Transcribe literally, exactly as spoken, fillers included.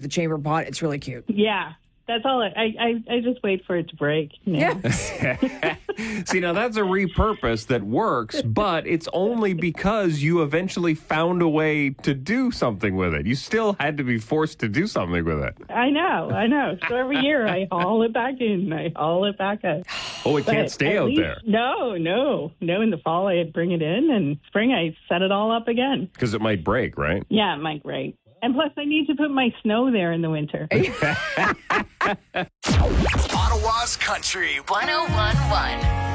the chamber pot. It's really cute. Yeah. That's all. I, I I just wait for it to break. Yeah. See, now that's a repurpose that works, but it's only because you eventually found a way to do something with it. You still had to be forced to do something with it. I know. I know. So every year I haul it back in. I haul it back out. Oh, it But can't stay at out least- there No, no. No, in the fall I'd bring it in, and spring I set it all up again. because it might break, right? Yeah, it might break. And plus I need to put my snow there in the winter. Ottawa's Country one oh one point one.